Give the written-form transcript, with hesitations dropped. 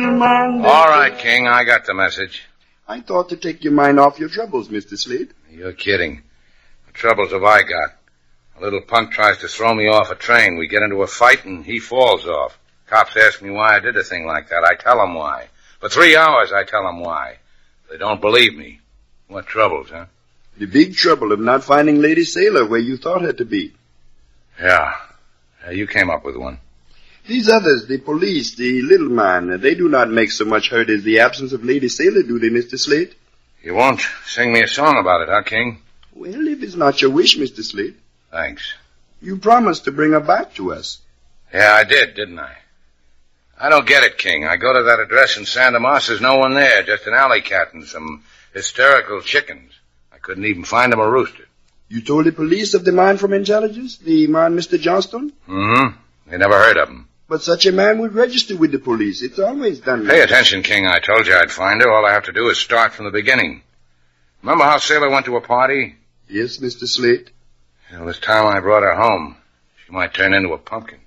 little man. All right, King, I got the message. I thought to take your mind off your troubles, Mr. Slade. You're kidding. What troubles have I got? A little punk tries to throw me off a train. We get into a fight and he falls off. Cops ask me why I did a thing like that. I tell them why. For 3 hours I tell them why. They don't believe me. What troubles, huh? The big trouble of not finding Lady Sailor where you thought her to be. Yeah. You came up with one. These others, the police, the little man, they do not make so much hurt as the absence of Lady Sailor, do they, Mr. Slade? You won't sing me a song about it, huh, King? Well, if it's not your wish, Mr. Slade. Thanks. You promised to bring her back to us. Yeah, I did, didn't I? I don't get it, King. I go to that address in Santa Moss, there's no one there, just an alley cat and some hysterical chickens. I couldn't even find them a rooster. You told the police of the man from intelligence, the man Mr. Johnstone? Mm-hmm. They never heard of him. But such a man would register with the police. It's always done. Pay attention, King. I told you I'd find her. All I have to do is start from the beginning. Remember how Sailor went to a party? Yes, Mr. Slade. Well, this time I brought her home. She might turn into a pumpkin.